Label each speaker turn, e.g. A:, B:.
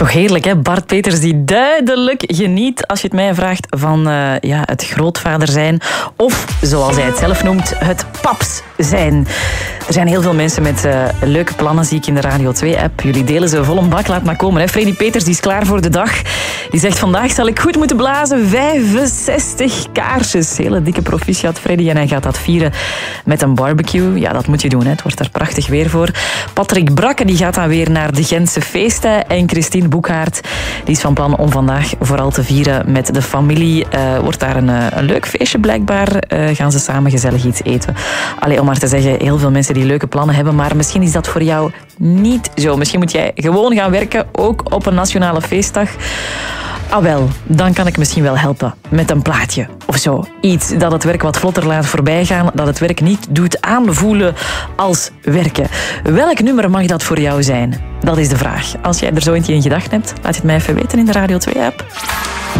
A: Toch heerlijk, hè? Bart Peters die duidelijk geniet, als je het mij vraagt, van het grootvader zijn. Of, zoals hij het zelf noemt, het paps zijn. Er zijn heel veel mensen met leuke plannen, zie ik in de Radio 2-app. Jullie delen ze vol een bak, laat maar komen. Hè? Freddy Peters die is klaar voor de dag. Die zegt, vandaag zal ik goed moeten blazen. 65 kaarsjes. Hele dikke proficiat, Freddy. En hij gaat dat vieren met een barbecue. Ja, dat moet je doen, hè? Het wordt er prachtig weer voor. Patrick Brakke die gaat dan weer naar de Gentse feesten. En Christine Boekhaert die is van plan om vandaag vooral te vieren met de familie. Wordt daar een leuk feestje blijkbaar. Gaan ze samen gezellig iets eten. Allee, om maar te zeggen, heel veel mensen die leuke plannen hebben, maar misschien is dat voor jou niet zo. Misschien moet jij gewoon gaan werken, ook op een nationale feestdag. Ah wel, dan kan ik misschien wel helpen met een plaatje of zo. Iets dat het werk wat vlotter laat voorbijgaan, dat het werk niet doet aanvoelen als werken. Welk nummer mag dat voor jou zijn? Dat is de vraag. Als jij er zo eentje in gedachten hebt, laat het mij even weten in de Radio 2-app.